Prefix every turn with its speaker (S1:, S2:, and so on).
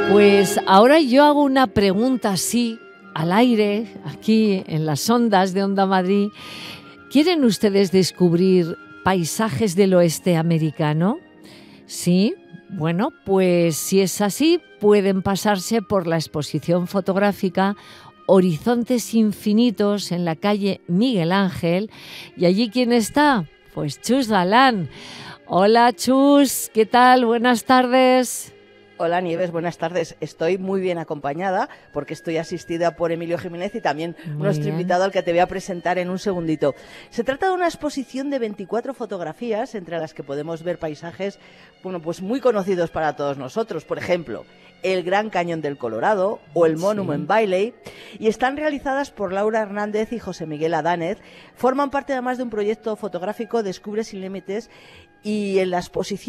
S1: Pues ahora yo hago una pregunta así, al aire, aquí en las ondas de Onda Madrid. ¿Quieren ustedes descubrir paisajes del oeste americano? Sí. Bueno, pues si es así, pueden pasarse por la exposición fotográfica Horizontes Infinitos en la calle Miguel Ángel. ¿Y allí quién está? Pues Chus Galán. Hola Chus, ¿qué tal? Buenas tardes.
S2: Hola Nieves, buenas tardes. Estoy muy bien acompañada porque estoy asistida por Emilio Jiménez y también nuestro invitado al que te voy a presentar en un segundito. Se trata de una exposición de 24 fotografías entre las que podemos ver paisajes, bueno, pues muy conocidos para todos nosotros. Por ejemplo, el Gran Cañón del Colorado o el Monument Valley, y están realizadas por Laura Hernández y José Miguel Adánez. Forman parte además de un proyecto fotográfico Descubre sin Límites, y en la exposición